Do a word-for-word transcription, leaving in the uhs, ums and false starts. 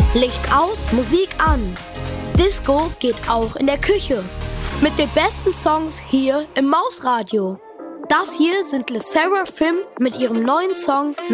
Licht aus, Musik an. Disco geht auch in der Küche. Mit den besten Songs hier im Mausradio. Das hier sind LE SSERAFIM mit ihrem neuen Song